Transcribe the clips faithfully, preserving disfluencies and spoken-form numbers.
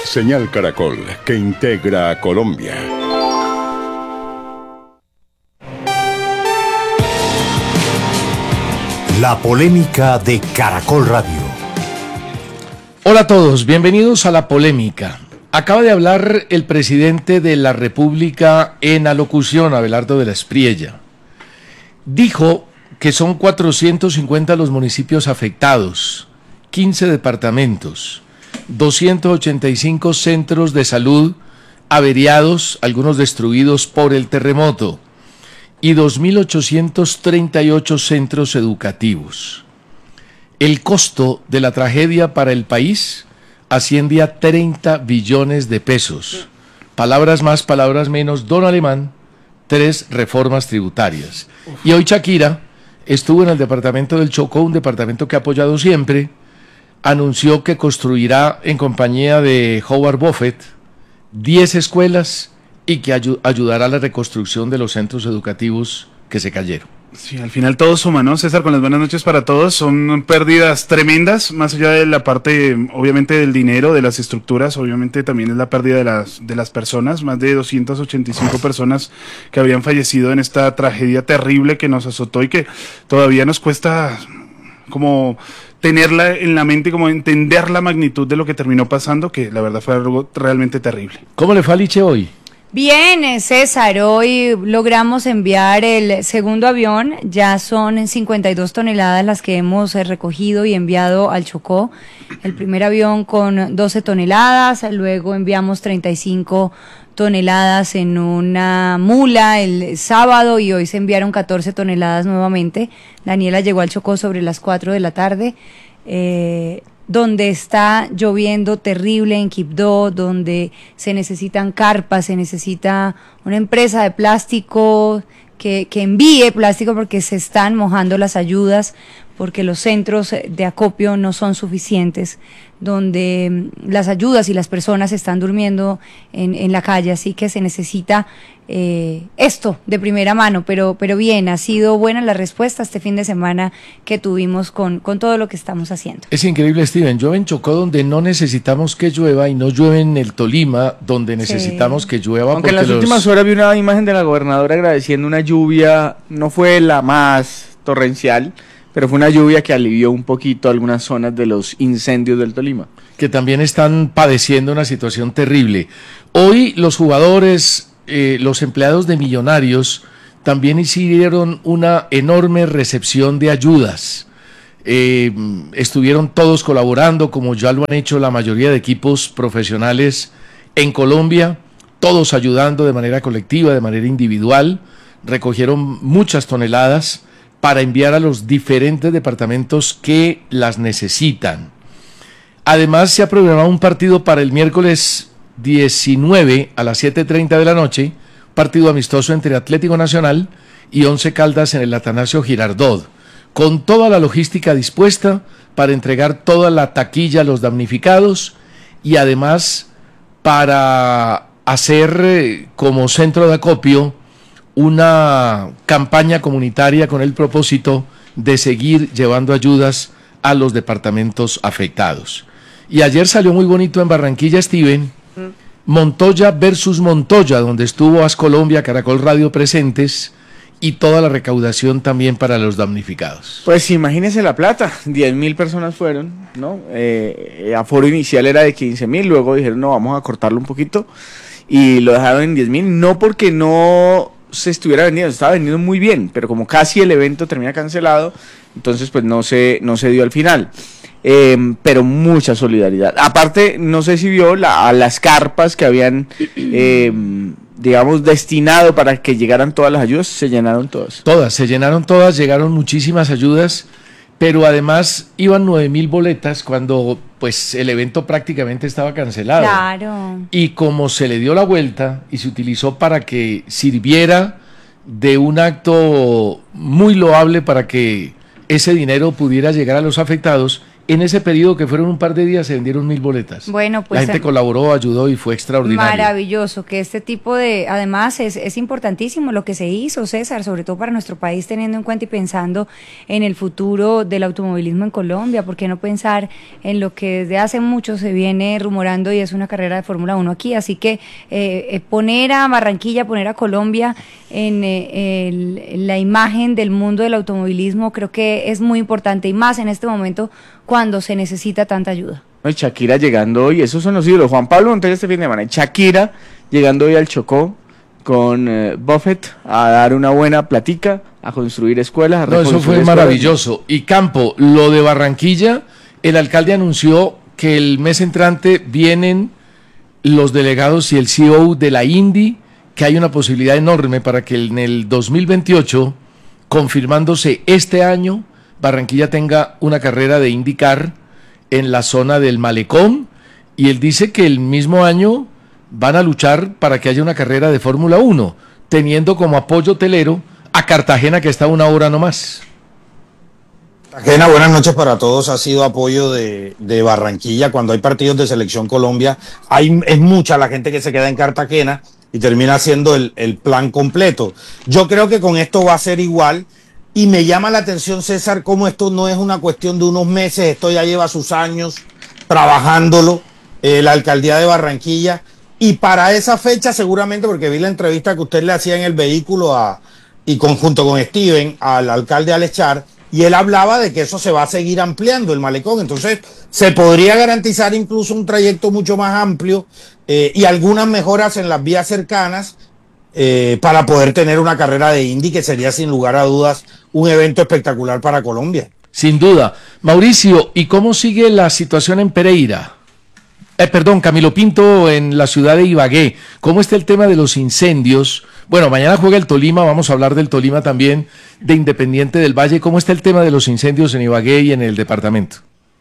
Señal Caracol, que integra a Colombia. La polémica de Caracol Radio. Hola a todos, bienvenidos a La Polémica. Acaba de hablar el presidente de la República en alocución, Abelardo de la Espriella. Dijo que son cuatrocientos cincuenta los municipios afectados, quince departamentos, doscientos ochenta y cinco centros de salud averiados, algunos destruidos por el terremoto, y dos mil ochocientos treinta y ocho centros educativos. El costo de la tragedia para el país asciende a treinta billones de pesos. Palabras más, palabras menos, don Alemán, tres reformas tributarias. Y hoy Shakira estuvo en el departamento del Chocó, un departamento que ha apoyado siempre, anunció que construirá en compañía de Howard Buffett diez escuelas y que ayu- ayudará a la reconstrucción de los centros educativos que se cayeron. Sí, al final todo suma, ¿no? César, con las buenas noches para todos. Son pérdidas tremendas, más allá de la parte, obviamente, del dinero, de las estructuras, obviamente también es la pérdida de las, de las personas, más de doscientas ochenta y cinco personas que habían fallecido en esta tragedia terrible que nos azotó y que todavía nos cuesta como tenerla en la mente, como entender la magnitud de lo que terminó pasando, que la verdad fue algo realmente terrible. ¿Cómo le fue a Liche hoy? Bien, César, hoy logramos enviar el segundo avión, ya son cincuenta y dos toneladas las que hemos recogido y enviado al Chocó. El primer avión con doce toneladas, luego enviamos treinta y cinco toneladas en una mula el sábado y hoy se enviaron catorce toneladas nuevamente. Daniela llegó al Chocó sobre las cuatro de la tarde. Eh, donde está lloviendo terrible en Quibdó, donde se necesitan carpas, se necesita una empresa de plástico que, que envíe plástico porque se están mojando las ayudas, porque los centros de acopio no son suficientes, donde las ayudas y las personas están durmiendo en, en la calle, así que se necesita eh, esto de primera mano, pero, pero bien, ha sido buena la respuesta este fin de semana que tuvimos con, con todo lo que estamos haciendo. Es increíble, Steven, llueve en Chocó donde no necesitamos que llueva y no llueve en el Tolima donde necesitamos sí. que llueva. Aunque en las los... últimas horas vi una imagen de la gobernadora agradeciendo una lluvia, no fue la más torrencial, pero fue una lluvia que alivió un poquito algunas zonas de los incendios del Tolima. Que también están padeciendo una situación terrible. Hoy los jugadores, eh, los empleados de Millonarios, también hicieron una enorme recepción de ayudas. Eh, estuvieron todos colaborando, como ya lo han hecho la mayoría de equipos profesionales en Colombia, todos ayudando de manera colectiva, de manera individual. Recogieron muchas toneladas para enviar a los diferentes departamentos que las necesitan. Además, se ha programado un partido para el miércoles diecinueve a las siete y treinta de la noche, partido amistoso entre Atlético Nacional y Once Caldas en el Atanasio Girardot, con toda la logística dispuesta para entregar toda la taquilla a los damnificados y además para hacer eh, como centro de acopio una campaña comunitaria con el propósito de seguir llevando ayudas a los departamentos afectados. Y ayer salió muy bonito en Barranquilla, Steven, Montoya versus Montoya, donde estuvo Ascolombia, Caracol Radio presentes y toda la recaudación también para los damnificados. Pues imagínese la plata, diez mil personas fueron, ¿no? Eh, aforo inicial era de quince mil, luego dijeron no, vamos a cortarlo un poquito y lo dejaron en diez mil, no porque no se estuviera vendiendo, estaba vendiendo muy bien, pero como casi el evento termina cancelado, entonces pues no se, no se dio al final. Eh, pero mucha solidaridad. Aparte, no sé si vio la, a las carpas que habían, eh, digamos, destinado para que llegaran todas las ayudas, se llenaron todas. Todas, se llenaron todas, llegaron muchísimas ayudas, pero además iban nueve mil boletas cuando pues el evento prácticamente estaba cancelado. Claro. Y como se le dio la vuelta y se utilizó para que sirviera de un acto muy loable para que ese dinero pudiera llegar a los afectados, en ese periodo que fueron un par de días se vendieron mil boletas. Bueno, pues la gente eh, colaboró, ayudó y fue extraordinario. Maravilloso, que este tipo de, además es, es importantísimo lo que se hizo, César, sobre todo para nuestro país, teniendo en cuenta y pensando en el futuro del automovilismo en Colombia. ¿Por qué no pensar en lo que desde hace mucho se viene rumorando y es una carrera de Fórmula uno aquí? Así que eh, eh, poner a Barranquilla, poner a Colombia en eh, el, la imagen del mundo del automovilismo creo que es muy importante, y más en este momento cuando se necesita tanta ayuda. No, y Shakira llegando hoy, esos son los ídolos. Juan Pablo Montoya este fin de semana. Shakira llegando hoy al Chocó con eh, Buffett a dar una buena platica, a construir escuelas. A no, eso fue escuelas. Maravilloso. Y Campo, lo de Barranquilla, el alcalde anunció que el mes entrante vienen los delegados y el C E O de la Indy, que hay una posibilidad enorme para que en el dos mil veintiocho, confirmándose este año, Barranquilla tenga una carrera de IndyCar en la zona del Malecón, y él dice que el mismo año van a luchar para que haya una carrera de Fórmula uno, teniendo como apoyo hotelero a Cartagena, que está a una hora nomás. Cartagena, buenas noches para todos. Ha sido apoyo de, de Barranquilla. Cuando hay partidos de Selección Colombia, hay, es mucha la gente que se queda en Cartagena y termina haciendo el, el plan completo. Yo creo que con esto va a ser igual. Y me llama la atención, César, cómo esto no es una cuestión de unos meses, esto ya lleva sus años trabajándolo, eh, la alcaldía de Barranquilla, y para esa fecha seguramente, porque vi la entrevista que usted le hacía en el vehículo a, y conjunto con Steven, al alcalde Alechar, y él hablaba de que eso se va a seguir ampliando, el malecón, entonces se podría garantizar incluso un trayecto mucho más amplio eh, y algunas mejoras en las vías cercanas, Eh, para poder tener una carrera de Indy que sería sin lugar a dudas un evento espectacular para Colombia. Sin duda. Mauricio, ¿y cómo sigue la situación en Pereira? Eh, perdón, Camilo Pinto, en la ciudad de Ibagué. ¿Cómo está el tema de los incendios? Bueno, mañana juega el Tolima, vamos a hablar del Tolima también, de Independiente del Valle. ¿Cómo está el tema de los incendios en Ibagué y en el departamento?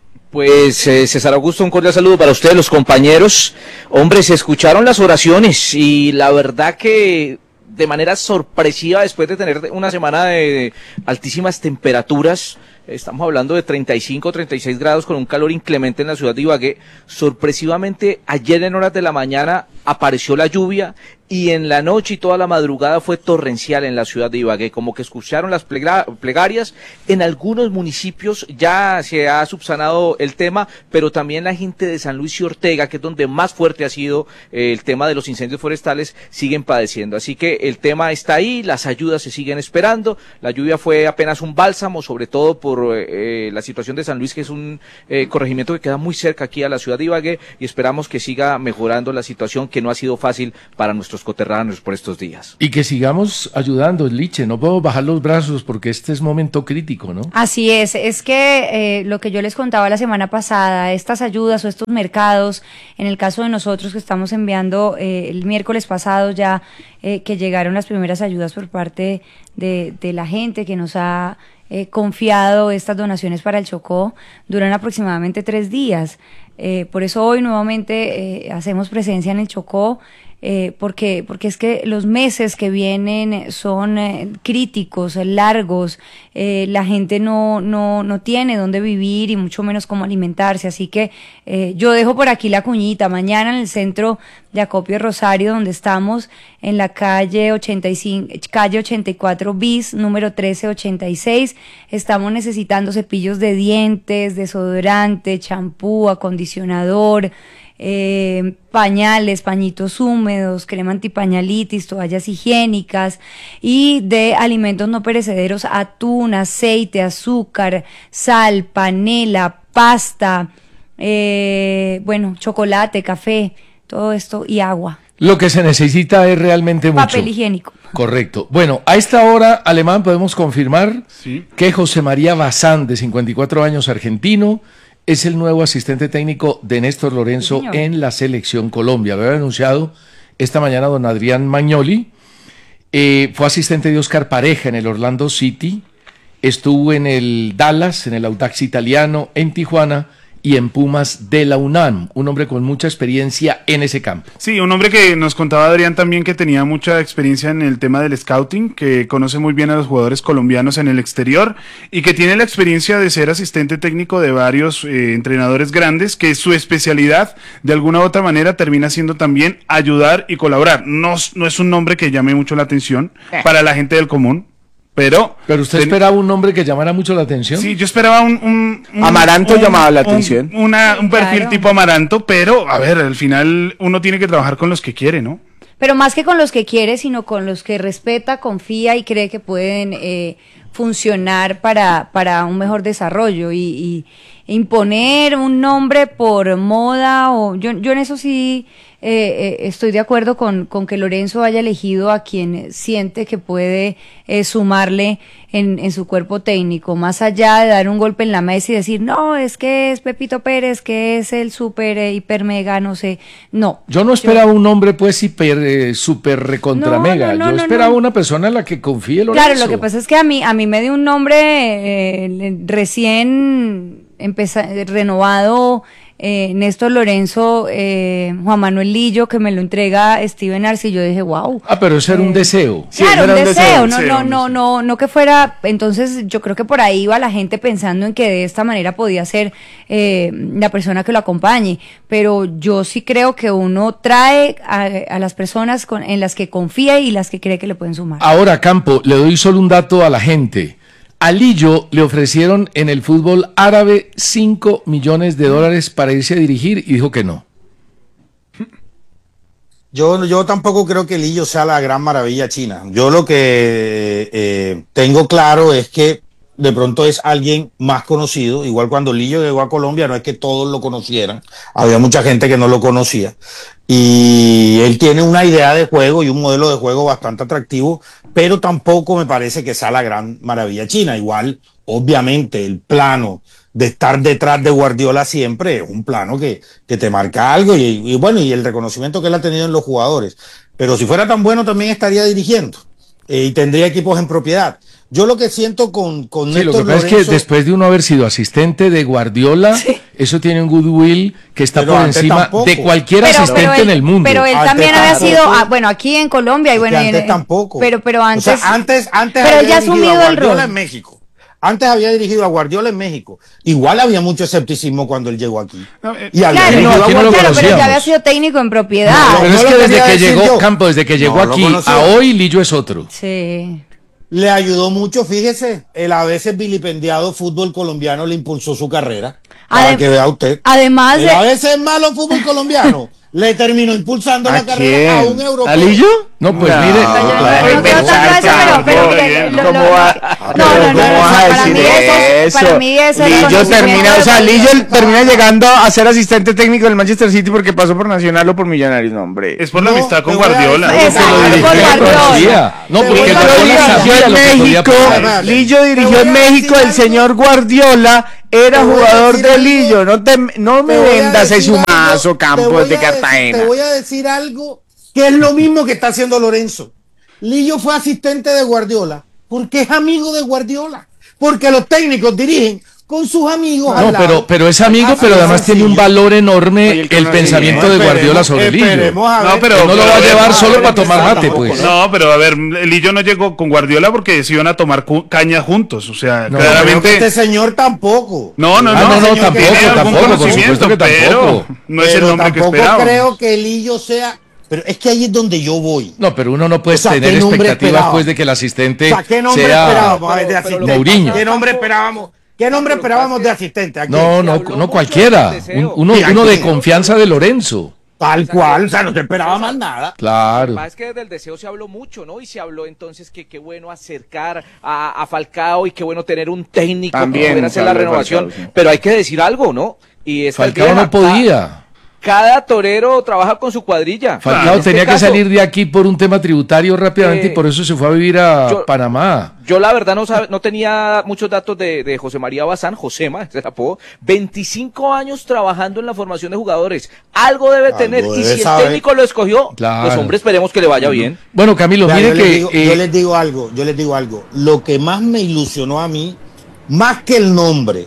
Pues eh, César Augusto, un cordial saludo para ustedes, los compañeros. Hombre, se escucharon las oraciones y la verdad que de manera sorpresiva, después de tener una semana de altísimas temperaturas, estamos hablando de treinta y cinco, treinta y seis grados con un calor inclemente en la ciudad de Ibagué, sorpresivamente ayer en horas de la mañana apareció la lluvia y en la noche y toda la madrugada fue torrencial en la ciudad de Ibagué, como que escucharon las plega- plegarias. En algunos municipios ya se ha subsanado el tema, pero también la gente de San Luis y Ortega, que es donde más fuerte ha sido eh, el tema de los incendios forestales, siguen padeciendo. Así que el tema está ahí, las ayudas se siguen esperando. La lluvia fue apenas un bálsamo, sobre todo por eh, la situación de San Luis, que es un eh, corregimiento que queda muy cerca aquí a la ciudad de Ibagué, y esperamos que siga mejorando la situación, que no ha sido fácil para nuestros coterráneos por estos días. Y que sigamos ayudando, Liche, no podemos bajar los brazos porque este es momento crítico, ¿no? Así es, es que eh, lo que yo les contaba la semana pasada, estas ayudas o estos mercados, en el caso de nosotros que estamos enviando eh, el miércoles pasado ya eh, que llegaron las primeras ayudas por parte de, de la gente que nos ha eh, confiado estas donaciones para el Chocó, duran aproximadamente tres días. Eh, por eso hoy nuevamente eh, hacemos presencia en el Chocó, eh, porque, porque es que los meses que vienen son eh, críticos, largos, eh, la gente no, no, no tiene dónde vivir y mucho menos cómo alimentarse, así que eh, yo dejo por aquí la cuñita. Mañana en el centro de Acopio Rosario, donde estamos, en la calle ochenta y cinco, calle ochenta y cuatro bis, número trece ochenta y seis, estamos necesitando cepillos de dientes, desodorante, champú, acondicionador, eh, pañales, pañitos húmedos, crema antipañalitis, toallas higiénicas, y de alimentos no perecederos, atún, aceite, azúcar, sal, panela, pasta, eh, bueno, chocolate, café, todo esto, y agua. Lo que se necesita es realmente mucho. Papel higiénico. Correcto. Bueno, a esta hora, Alemán, podemos confirmar sí. que José María Bazán, de cincuenta y cuatro años, argentino, es el nuevo asistente técnico de Néstor Lorenzo sí, en la Selección Colombia. Lo había anunciado esta mañana don Adrián Magnoli. Eh, fue asistente de Oscar Pareja en el Orlando City. Estuvo en el Dallas, en el Audax italiano, en Tijuana y en Pumas de la UNAM, un hombre con mucha experiencia en ese campo. Sí, un hombre que nos contaba Adrián también que tenía mucha experiencia en el tema del scouting, que conoce muy bien a los jugadores colombianos en el exterior y que tiene la experiencia de ser asistente técnico de varios eh, entrenadores grandes, que su especialidad de alguna u otra manera termina siendo también ayudar y colaborar. No, no es un nombre que llame mucho la atención para la gente del común. Pero, ¿Pero usted ten... esperaba un nombre que llamara mucho la atención? Sí, yo esperaba un... un, un Amaranto un, llamaba la un, atención. Una, un perfil claro. tipo Amaranto, pero, a ver, al final uno tiene que trabajar con los que quiere, ¿no? Pero más que con los que quiere, sino con los que respeta, confía y cree que pueden eh, funcionar para, para un mejor desarrollo. Y, y imponer un nombre por moda, o yo, yo en eso sí... Eh, eh, estoy de acuerdo con, con que Lorenzo haya elegido a quien siente que puede eh, sumarle en, en su cuerpo técnico, más allá de dar un golpe en la mesa y decir, no, es que es Pepito Pérez, que es el super, eh, hiper, mega, no sé, no. Yo no esperaba yo... un hombre pues hiper, eh, super recontra no, mega, no, no, yo no, esperaba no. una persona en la que confíe Lorenzo. Claro, lo que pasa es que a mí, a mí me dio un nombre eh, recién empeza, renovado, Eh, Néstor Lorenzo, eh, Juan Manuel Lillo, que me lo entrega Steven Arce, y yo dije, wow. Ah, pero eso era eh, un deseo. Sí, claro, un, un deseo, deseo, no, sí, no, no, no, no que fuera, entonces yo creo que por ahí iba la gente pensando en que de esta manera podía ser eh, la persona que lo acompañe, pero yo sí creo que uno trae a, a las personas con, en las que confía y las que cree que le pueden sumar. Ahora, Campo, le doy solo un dato a la gente. A Lillo le ofrecieron en el fútbol árabe cinco millones de dólares para irse a dirigir y dijo que no. Yo, yo tampoco creo que Lillo sea la gran maravilla china. Yo lo que eh, tengo claro es que de pronto es alguien más conocido. Igual cuando Lillo llegó a Colombia no es que todos lo conocieran. Había mucha gente que no lo conocía. Y él tiene una idea de juego y un modelo de juego bastante atractivo, pero tampoco me parece que sea la gran maravilla china. Igual, obviamente, el plano de estar detrás de Guardiola siempre es un plano que, que te marca algo y, y bueno, y el reconocimiento que él ha tenido en los jugadores. Pero si fuera tan bueno también estaría dirigiendo eh, y tendría equipos en propiedad. Yo lo que siento con, con sí, Néstor lo que pasa Lorenzo, es que después de uno haber sido asistente de Guardiola, sí. eso tiene un goodwill que está pero por encima tampoco. de cualquier pero, asistente pero él, en el mundo. Pero él Antes también había tampoco. sido, ah, bueno, aquí en Colombia y bueno, antes y en, tampoco. Pero, pero antes, o sea, antes, antes pero había ya dirigido asumido a el Guardiola rol en México. Antes había dirigido a Guardiola en México. Igual había mucho escepticismo cuando él llegó aquí. No, eh, y había claro, dirigido no, a aquí no lo claro, pero ya conocíamos. había sido técnico en propiedad. No, pero no es lo que desde quería que decir llegó, yo. Campo, desde que llegó No lo aquí conocía. a hoy, Lillo es otro. Sí. Le ayudó mucho, fíjese, el a veces vilipendiado fútbol colombiano le impulsó su carrera. Para Adem- que vea usted. Además El de... a veces malo fútbol colombiano le terminó impulsando la carrera a un europeo. ¿A Lillo? No, pues No, mire. No, claro. no creo tanto eso, pero, pero mire, lo- ¿Cómo lo- va- no, no, no, ¿Cómo no, vas a para decir mí eso, eso? para mí es el Lillo conocimiento termina, de o sea, Guardiola. Lillo termina llegando a ser asistente técnico del Manchester City porque pasó por Nacional o por Millonarios, no, hombre. Es por la No, amistad con te voy a Guardiola. decir- Exacto, Lo dirigió por en Guardiola. Turquía. No, Te porque voy a Guardiola decir- sabía en lo que podía México, pasar. Lillo Te dirigió voy en a México, decir el algo. señor Guardiola era Te voy a jugador decir de algo. Lillo, no te no me Te voy a vendas ese decir algo, humazo, te Campos voy de a decir- Cartagena. Te voy a decir algo que es lo mismo que está haciendo Lorenzo. Lillo fue asistente de Guardiola porque es amigo de Guardiola. Porque los técnicos dirigen con sus amigos No, al lado. pero, pero es amigo, Así pero de además tiene un sencillo. valor enorme Oye, el el, que no pensamiento sigue. de Guardiola sobre Lillo. Esperemos a No, ver. pero- Que no lo va a pero- llevar pero- solo pero- para tomar mate, tampoco, pues. No, pero a ver, Lillo no llegó con Guardiola porque se iban a tomar cu- caña juntos. O sea, No, Pero claramente. este señor tampoco. No, no, Ah, no, no, no, señor, tampoco, tiene algún tampoco, por conocimiento, supuesto que pero tampoco. no es el Pero nombre que tampoco esperaba. creo que Lillo sea. Pero es que ahí es donde yo voy. No, pero uno no puede O sea, tener ¿qué nombre expectativas esperaba? pues de que el asistente O sea, ¿qué nombre sea esperábamos de asistente? Mourinho. ¿Qué nombre esperábamos? ¿Qué nombre esperábamos de asistente? ¿A quién? No, no, no cualquiera. Un- uno, Sí, uno de aquí. confianza de Lorenzo. Tal cual, o sea, no se esperaba más nada. Claro. Más que desde el deseo se habló mucho, ¿no? Y se habló entonces que qué bueno acercar a, a Falcao y qué bueno tener un técnico También que pudiera hacer la Pablo renovación. Falcao, sí. Pero hay que decir algo, ¿no? Y esta es Falcao vieja. no podía. Cada torero trabaja con su cuadrilla. Falcao En este tenía que caso, salir de aquí por un tema tributario rápidamente Eh, y por eso se fue a vivir a yo- Panamá. Yo la verdad no sabe, no tenía muchos datos de, de José María Bazán, Josema, ese es el apodo. veinticinco años trabajando en la formación de jugadores. Algo debe Algo tener. Y debe si el saber. técnico lo escogió, Claro. pues hombre, esperemos que le vaya bien. Bueno, Camilo, Vea, mire yo, les que digo, eh, yo les digo algo, yo les digo algo. Lo que más me ilusionó a mí, más que el nombre,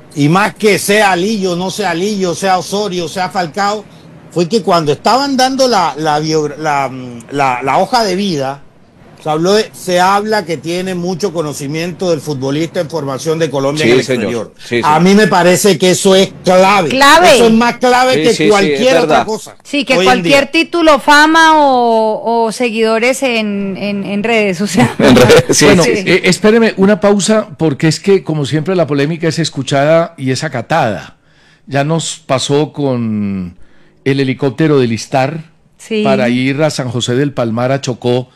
y más que sea Lillo, no sea Lillo, sea Osorio, sea Falcao, fue que cuando estaban dando la, la, la, la, la hoja de vida, se, habló de, se habla que tiene mucho conocimiento del futbolista en formación de Colombia Sí, en el señor. exterior. Sí, señor. A mí me parece que eso es clave. Clave. Eso es más clave Sí, que sí, sí, cualquier es otra verdad. cosa. Sí, que hoy en cualquier día. título, fama o, o seguidores en, en, en redes, o sea. En redes, sí, bueno, sí. eh, espéreme una pausa porque es que como siempre la polémica es escuchada y es acatada. Ya nos pasó con el helicóptero del Istar Sí. para ir a San José del Palmar, a Chocó,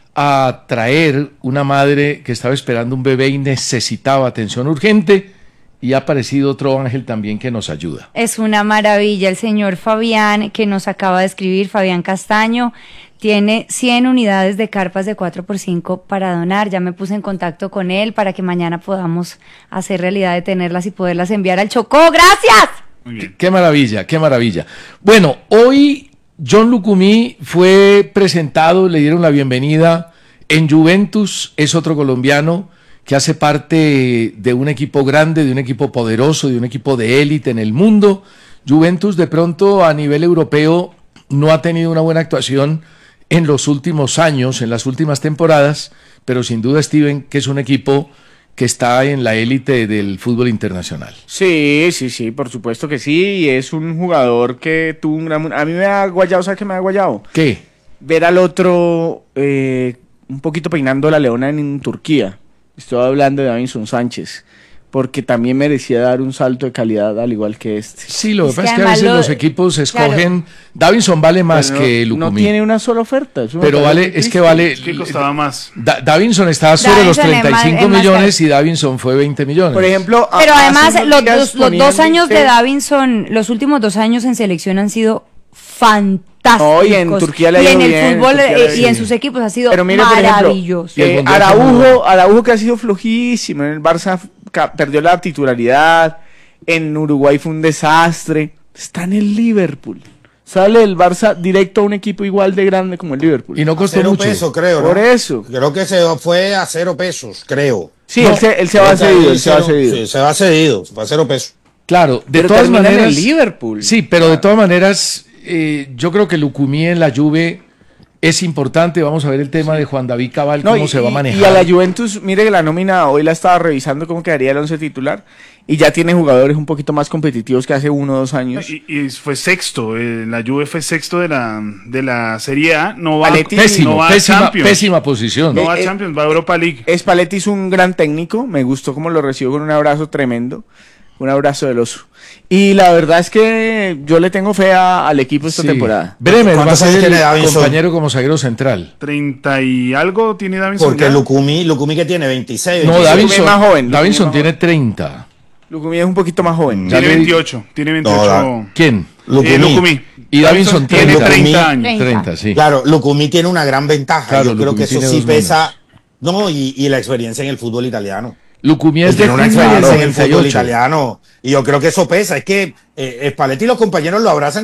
a traer una madre que estaba esperando un bebé y necesitaba atención urgente, y ha aparecido otro ángel también que nos ayuda. Es una maravilla. El señor Fabián, que nos acaba de escribir, Fabián Castaño, tiene cien unidades de carpas de cuatro por cinco para donar. Ya me puse en contacto con él para que mañana podamos hacer realidad de tenerlas y poderlas enviar al Chocó. ¡Gracias! Muy bien. Qué maravilla, qué maravilla. Bueno, hoy John Lucumí fue presentado, le dieron la bienvenida en Juventus, es otro colombiano que hace parte de un equipo grande, de un equipo poderoso, de un equipo de élite en el mundo. Juventus de pronto a nivel europeo no ha tenido una buena actuación en los últimos años, en las últimas temporadas, pero sin duda, Steven, que es un equipo que está en la élite del fútbol internacional. Sí, sí, sí, por supuesto que sí. Y es un jugador que tuvo un gran... A mí me ha guayado, ¿sabes qué me ha guayado? ¿Qué? Ver al otro eh, un poquito peinando la leona en, en Turquía. Estoy hablando de Davinson Sánchez. Porque también merecía dar un salto de calidad al igual que este. Sí, lo que Es pasa es que que a veces además lo- los equipos escogen... claro. Davinson vale más Pero no- que no, Lucumí. tiene una sola oferta. eso me Pero parece vale, es triste. que vale... Es que costaba más. Da- Davinson estaba sobre los Davinson es treinta y más- cinco es más millones caro. y Davinson fue veinte millones. Por ejemplo... a- Pero hace además, unos los días dos, los ponían dos años de Twitter- Davinson, los últimos dos años en selección han sido fantásticos. No, y en Turquía le ha Y ido en el bien, fútbol Turquía le ha eh, ido y en bien. sus equipos ha sido Pero mire, por ejemplo, maravilloso. Y el Eh, Gonzalo Araujo, Muro. Araujo que ha sido flojísimo, en el Barça ca- perdió la titularidad, en Uruguay fue un desastre, está en el Liverpool, sale el Barça directo a un equipo igual de grande como el Liverpool. Y no costó Cero mucho. pesos, creo. Por ¿no? eso. Creo que se fue a cero pesos, creo. Sí, No, él se, él se va Creo que cedido, ahí él se va cero- cedido. Sí, se va cedido, fue a cero pesos. Claro, de Pero todas termina en maneras... el Liverpool. Sí, pero de todas maneras, eh, yo creo que Lucumí en la Juve es importante. Vamos a ver el tema de Juan David Cabal, No, cómo y, se va a y- manejar. y a la Juventus, mire que la nómina hoy la estaba revisando cómo quedaría el once titular y ya tiene jugadores un poquito más competitivos que hace uno o dos años. Y, y fue sexto, eh, la Juve fue sexto de la, de la Serie A, no va, Paletti- Pésimo, no va a pésima, Champions, pésima posición. no va a Eh, eh, Champions, va a Europa League. Spalletti es un gran técnico, me gustó cómo lo recibió con un abrazo tremendo, un abrazo del oso. Y la verdad es que yo le tengo fe a- al equipo esta Sí. temporada. Bremer va a ¿Cuántos años ser el tiene Davinson? compañero como zaguero central. treinta y algo tiene Davinson. Porque ya. Lucumí, Lucumí que tiene veintiséis. No, Lucumí Davinson, es más joven, Davinson Lucumí es tiene más treinta. Lucumí es un poquito más joven. Ya Tiene le- veintiocho, tiene veintiocho. da- ¿Quién? Lucumí. Eh, Lucumí. Y Davinson tiene treinta. treinta años. Treinta. treinta, sí. Claro, Lucumí tiene una gran ventaja. Claro, Yo creo Lucumí que eso tiene sí dos pesa. No, y, y la experiencia en el fútbol italiano. Lucumí es Él de tiene una junio del experiencia en el noventa y fútbol ocho. italiano. Y yo creo que eso pesa. Es que eh, Spalletti y los compañeros lo abrazan